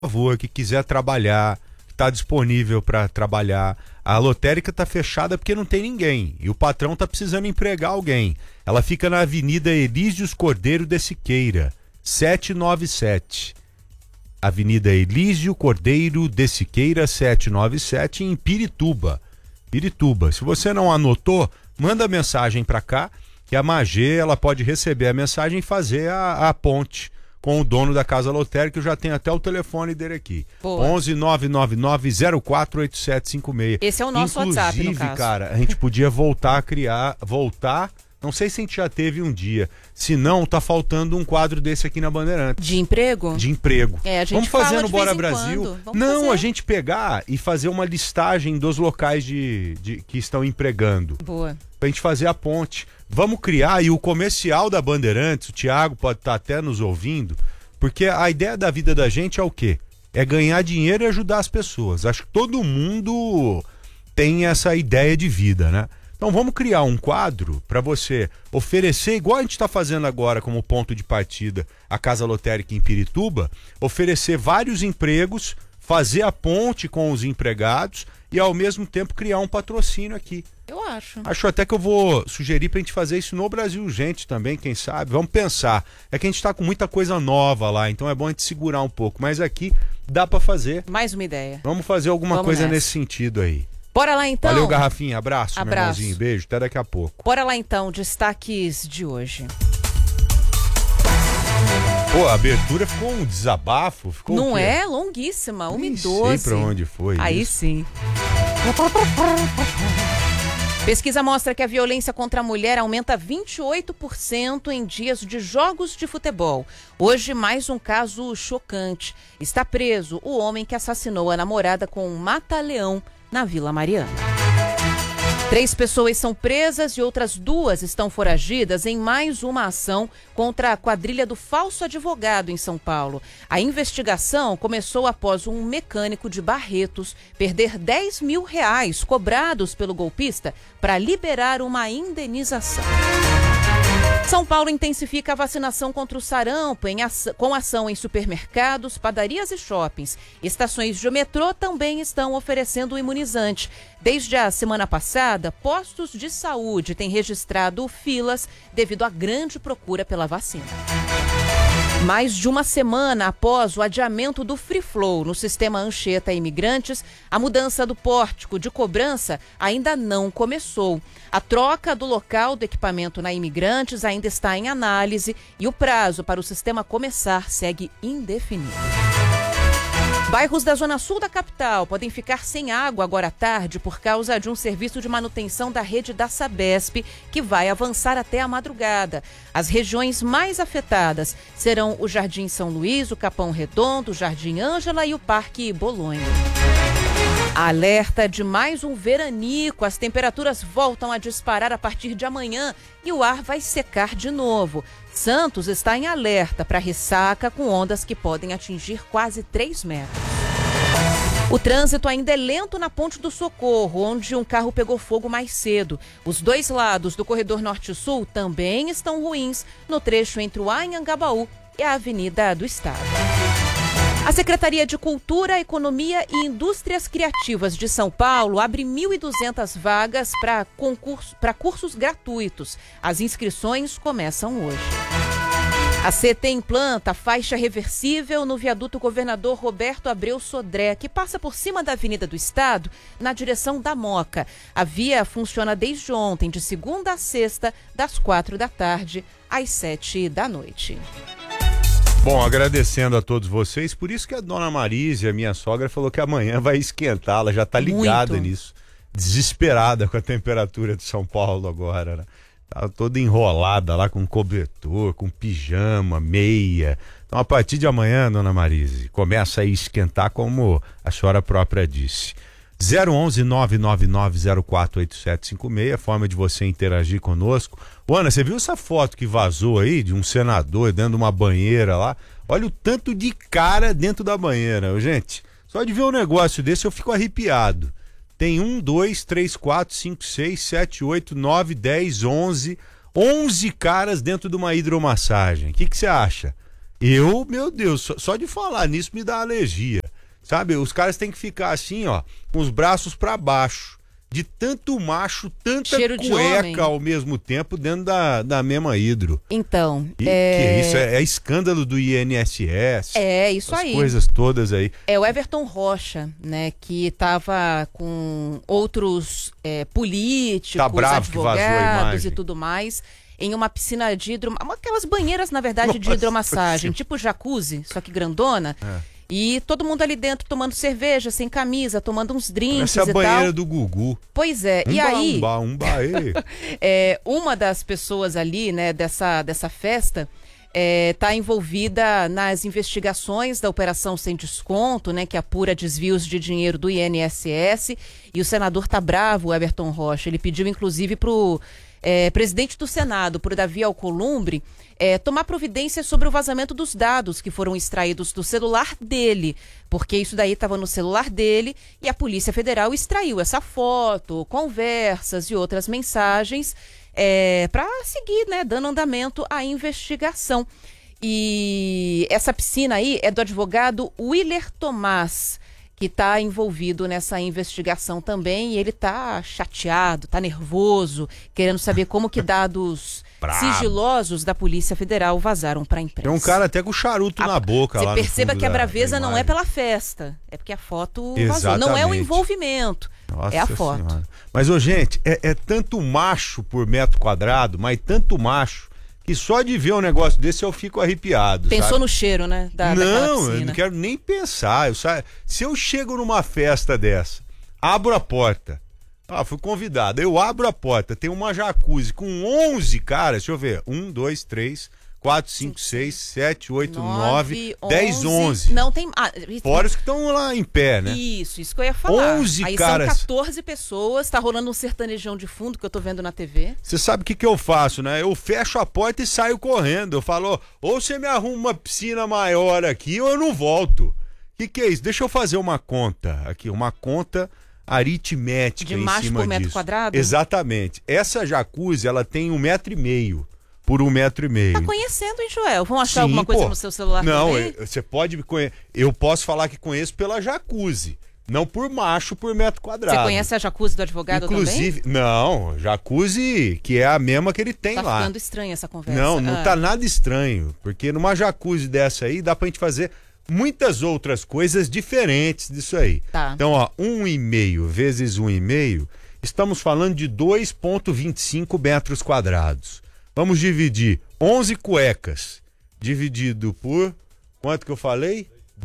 favor, que quiser trabalhar, está disponível para trabalhar. A lotérica está fechada porque não tem ninguém e o patrão está precisando empregar alguém. Ela fica na Avenida Elísios Cordeiro de Siqueira, 797. Avenida Elísio Cordeiro de Siqueira, 797, em Pirituba. Pirituba. Se você não anotou, manda mensagem para cá, que a Magê, ela pode receber a mensagem e fazer a ponte com o dono da casa lotérica. Eu já tenho até o telefone dele aqui. 11 999 048756. Esse é o nosso WhatsApp, no caso. Inclusive, cara, a gente podia voltar, não sei se a gente já teve um dia. Se não, tá faltando um quadro desse aqui na Bandeirantes. De emprego? De emprego. A gente vamos fazer no Bora Brasil? A gente pegar e fazer uma listagem dos locais que estão empregando. Boa. Pra gente fazer a ponte. Vamos criar, e o comercial da Bandeirantes, o Thiago pode estar até nos ouvindo, porque a ideia da vida da gente é o quê? É ganhar dinheiro e ajudar as pessoas. Acho que todo mundo tem essa ideia de vida, né? Então vamos criar um quadro para você oferecer, igual a gente está fazendo agora como ponto de partida, a Casa Lotérica em Pirituba, oferecer vários empregos, fazer a ponte com os empregados e ao mesmo tempo criar um patrocínio aqui. Eu acho. Acho até que eu vou sugerir pra gente fazer isso no Brasil Urgente também, quem sabe. Vamos pensar. É que a gente tá com muita coisa nova lá, então é bom a gente segurar um pouco. Mas aqui dá pra fazer. Mais uma ideia. Vamos fazer alguma coisa nesse sentido aí. Bora lá então. Valeu, Garrafinha. Abraço, meu irmãozinho. Beijo, até daqui a pouco. Bora lá então, destaques de hoje. Pô, a abertura ficou um desabafo. Ficou não é? Longuíssima, 1h12. Não sei pra onde foi. Aí isso. Sim. Pesquisa mostra que a violência contra a mulher aumenta 28% em dias de jogos de futebol. Hoje, mais um caso chocante. Está preso o homem que assassinou a namorada com um mata-leão na Vila Mariana. 3 pessoas são presas e outras 2 estão foragidas em mais uma ação contra a quadrilha do falso advogado em São Paulo. A investigação começou após um mecânico de Barretos perder R$10 mil cobrados pelo golpista para liberar uma indenização. São Paulo intensifica a vacinação contra o sarampo com ação em supermercados, padarias e shoppings. Estações de metrô também estão oferecendo o imunizante. Desde a semana passada, postos de saúde têm registrado filas devido à grande procura pela vacina. Mais de uma semana após o adiamento do Free Flow no sistema Anchieta Imigrantes, a mudança do pórtico de cobrança ainda não começou. A troca do local do equipamento na Imigrantes ainda está em análise e o prazo para o sistema começar segue indefinido. Bairros da Zona Sul da capital podem ficar sem água agora à tarde por causa de um serviço de manutenção da rede da Sabesp, que vai avançar até a madrugada. As regiões mais afetadas serão o Jardim São Luís, o Capão Redondo, o Jardim Ângela e o Parque Bolonha. Alerta de mais um veranico. As temperaturas voltam a disparar a partir de amanhã e o ar vai secar de novo. Santos está em alerta para ressaca com ondas que podem atingir quase 3 metros. O trânsito ainda é lento na Ponte do Socorro, onde um carro pegou fogo mais cedo. Os 2 lados do corredor Norte-Sul também estão ruins no trecho entre o Anhangabaú e a Avenida do Estado. A Secretaria de Cultura, Economia e Indústrias Criativas de São Paulo abre 1.200 vagas para cursos gratuitos. As inscrições começam hoje. A CT implanta faixa reversível no viaduto Governador Roberto Abreu Sodré, que passa por cima da Avenida do Estado, na direção da Moca. A via funciona desde ontem, de segunda a sexta, das 4 da tarde às 7 da noite. Bom, agradecendo a todos vocês, por isso que a dona Marísia, minha sogra, falou que amanhã vai esquentar, ela já tá ligada nisso, desesperada com a temperatura de São Paulo agora, né? Tá toda enrolada lá com cobertor, com pijama, meia. Então a partir de amanhã, dona Marísia, começa a esquentar como a senhora própria disse. 011 999 048756, forma de você interagir conosco. Ana, você viu essa foto que vazou aí de um senador dentro de uma banheira lá? Olha o tanto de cara dentro da banheira, gente. Só de ver um negócio desse eu fico arrepiado. Tem 1, 2, 3, 4, 5, 6, 7, 8, 9, 10, 11 caras dentro de uma hidromassagem. O que você acha? Meu Deus, só de falar nisso me dá alergia. Sabe, os caras têm que ficar assim, ó, com os braços pra baixo. De tanto macho, tanta cheiro cueca ao mesmo tempo dentro da mesma hidro. Então, que é isso? É escândalo do INSS. É isso aí. As coisas todas aí. É o Everton Rocha, né, que estava com outros políticos, tá bravo, advogados e tudo mais, em uma piscina de aquelas banheiras, na verdade, de hidromassagem, tipo jacuzzi, só que grandona. E todo mundo ali dentro tomando cerveja, sem camisa, tomando uns drinks e tal. Essa banheira do Gugu. Pois é, e aí... uma das pessoas ali, né, dessa festa, está envolvida nas investigações da Operação Sem Desconto, né, que apura desvios de dinheiro do INSS. E o senador tá bravo, o Everton Rocha. Ele pediu, inclusive, pro presidente do Senado, pro Davi Alcolumbre, tomar providência sobre o vazamento dos dados que foram extraídos do celular dele, porque isso daí estava no celular dele e a Polícia Federal extraiu essa foto, conversas e outras mensagens para seguir, né, dando andamento à investigação. E essa piscina aí é do advogado Willer Tomás, que está envolvido nessa investigação também, e ele está chateado, está nervoso, querendo saber como que dados sigilosos da Polícia Federal vazaram para a imprensa. Tem um cara até com charuto na boca lá. Você perceba que a braveza não é pela festa, é porque a foto vazou. Não é o envolvimento, é a foto. Senhora. Mas, gente, é tanto macho por metro quadrado, mas tanto macho, que só de ver um negócio desse eu fico arrepiado. Pensou sabe? No cheiro, né? Não, eu não quero nem pensar. Se eu chego numa festa dessa, abro a porta, fui convidado, eu abro a porta, tem uma jacuzzi com 11 caras, deixa eu ver, 1, 2, 3, 4, 5, 6, 7, 8, 9, 10, 11. Não tem... Fora os que estão lá em pé, né? Isso que eu ia falar. 11 aí caras. São 14 pessoas, tá rolando um sertanejão de fundo que eu tô vendo na TV. Você sabe o que eu faço, né? Eu fecho a porta e saio correndo. Eu falo, ou você me arruma uma piscina maior aqui ou eu não volto. Que é isso? Deixa eu fazer uma conta aqui, uma conta aritmética em cima disso. De macho por metro quadrado? Exatamente. Essa jacuzzi, ela tem 1,5 metro por 1,5 metro. Tá conhecendo, hein, Joel? Vamos achar alguma coisa no seu celular também? Não, você pode me conhecer. Eu posso falar que conheço pela jacuzzi, não por macho por metro quadrado. Você conhece a jacuzzi do advogado Inclusive, também? Não, jacuzzi que é a mesma que ele tem lá. Tá ficando estranha essa conversa. Não tá nada estranho, porque numa jacuzzi dessa aí dá pra gente fazer muitas outras coisas diferentes disso aí. Tá. Então, 1,5 vezes 1,5, estamos falando de 2,25 metros quadrados. Vamos dividir 11 cuecas, dividido por, quanto que eu falei?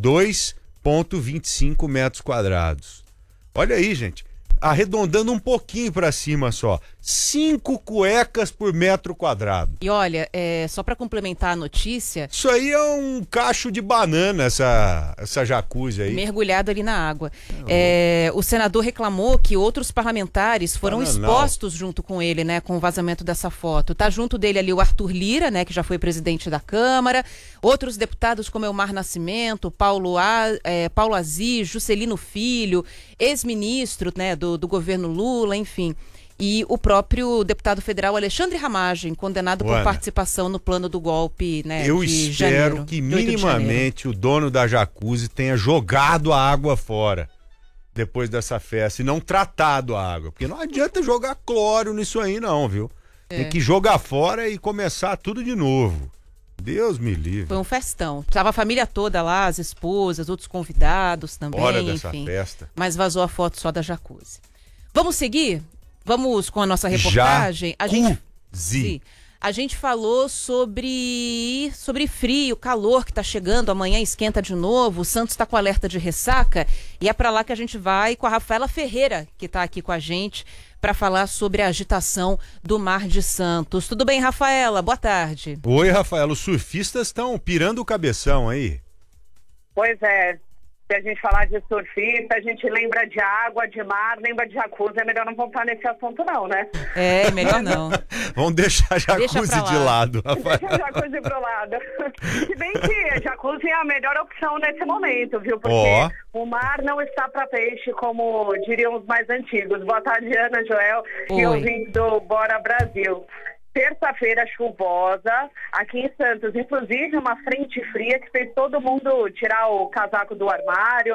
2,25 metros quadrados. Olha aí, gente, arredondando um pouquinho para cima só, 5 cuecas por metro quadrado. E olha, só para complementar a notícia... Isso aí é um cacho de banana, essa jacuzzi aí. Mergulhado ali na água. O senador reclamou que outros parlamentares foram expostos junto com ele, né, com o vazamento dessa foto. Tá junto dele ali o Arthur Lira, né, que já foi presidente da Câmara, outros deputados como Elmar Nascimento, Paulo Aziz, Juscelino Filho, ex-ministro, né, do governo Lula, enfim... E o próprio deputado federal Alexandre Ramagem, condenado por participação no plano do golpe, né, eu de espero janeiro, que minimamente o dono da jacuzzi tenha jogado a água fora depois dessa festa e não tratado a água. Porque não adianta jogar cloro nisso aí não, viu? Tem que jogar fora e começar tudo de novo. Deus me livre. Foi um festão. Tava a família toda lá, as esposas, outros convidados também, hora dessa festa. Mas vazou a foto só da jacuzzi. Vamos seguir? Vamos com a nossa reportagem. A gente falou sobre frio, calor que está chegando, amanhã esquenta de novo, o Santos está com alerta de ressaca e é para lá que a gente vai com a Rafaela Ferreira, que está aqui com a gente para falar sobre a agitação do Mar de Santos. Tudo bem, Rafaela? Boa tarde. Oi, Rafaela. Os surfistas estão pirando o cabeção aí. Pois é. Se a gente falar de surfista, a gente lembra de água, de mar, lembra de jacuzzi. É melhor não voltar nesse assunto não, né? Melhor não. Vamos deixar a jacuzzi de lado, Rafael. Deixa a jacuzzi pro lado. Se bem que jacuzzi é a melhor opção nesse momento, viu? Porque o mar não está para peixe, como diriam os mais antigos. Boa tarde, Ana, Joel e ouvintes do Bora Brasil. terça-feira chuvosa aqui em Santos, inclusive uma frente fria que fez todo mundo tirar o casaco do armário.